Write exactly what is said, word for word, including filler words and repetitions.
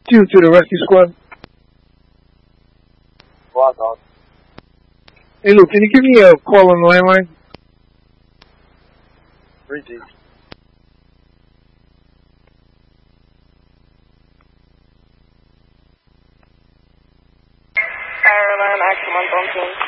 Two to the rescue squad. Squad dog. Hey, Luke, can you give me a call on the landline? three G. Fire alarm, action one, Bolton.